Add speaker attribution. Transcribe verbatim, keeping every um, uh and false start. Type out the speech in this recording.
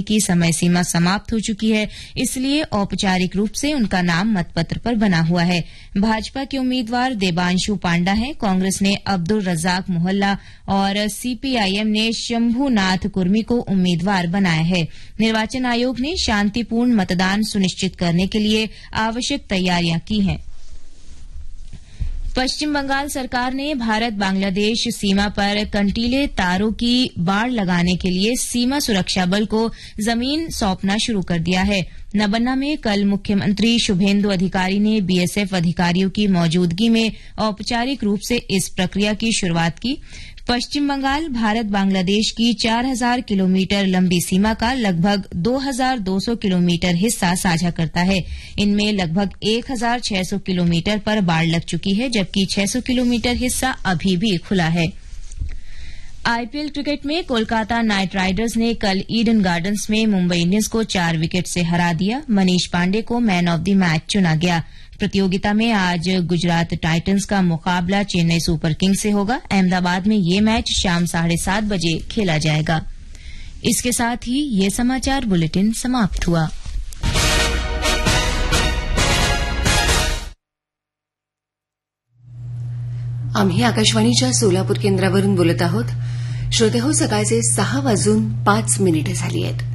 Speaker 1: की समय सीमा समाप्त हो चुकी है, इसलिए औपचारिक रूप से उनका नाम मतपत्र पर बना हुआ है। भाजपा के उम्मीदवार देबांशु पांडा हैं। कांग्रेस ने अब्दुल रज्जाक मोहल्ला और सीपीआईएम ने शंभुनाथ कुर्मी को उम्मीदवार बनाया है। निर्वाचन आयोग ने शांतिपूर्ण मतदान सुनिश्चित करने के लिए आवश्यक तैयारियां की हैं। पश्चिम बंगाल सरकार ने भारत बांग्लादेश सीमा पर कंटीले तारों की बाड़ लगाने के लिए सीमा सुरक्षा बल को जमीन सौंपना शुरू कर दिया है। नबन्ना में कल मुख्यमंत्री शुभेंदु अधिकारी ने बीएसएफ अधिकारियों की मौजूदगी में औपचारिक रूप से इस प्रक्रिया की शुरूआत की। पश्चिम बंगाल भारत बांग्लादेश की चार हजार किलोमीटर लंबी सीमा का लगभग दो हजार दो सौ किलोमीटर हिस्सा साझा करता है। इनमें लगभग एक हजार छह सौ किलोमीटर पर बाड़ लग चुकी है, जबकि छह सौ किलोमीटर हिस्सा अभी भी खुला है। आईपीएल क्रिकेट में कोलकाता नाइट राइडर्स ने कल ईडन गार्डन्स में मुंबई इंडियंस को चार विकेट से हरा दिया। मनीष पांडे को मैन ऑफ द मैच चुना गया। प्रतियोगिता में आज गुजरात टाइटंस का मुकाबला चेन्नई सुपर किंग्स से होगा। अहमदाबाद में ये मैच शाम साढ़े सात बजे खेला जाएगा। इसके साथ ही ये समाचार बुलेटिन समाप्त हुआ।
Speaker 2: आम्ही आकाशवाणीच्या सोलापूर केंद्रावरून बोलत आहोत. श्रोते हो, सकाळचे सहा वाजून पाच मिनिटे झाली आहेत.